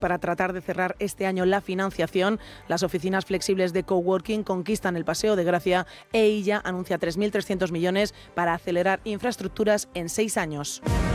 Para tratar de cerrar este año la financiación, las oficinas flexibles de coworking conquistan el Paseo de Gracia e Illa anuncia 3.300 millones para acelerar infraestructuras en 6 años.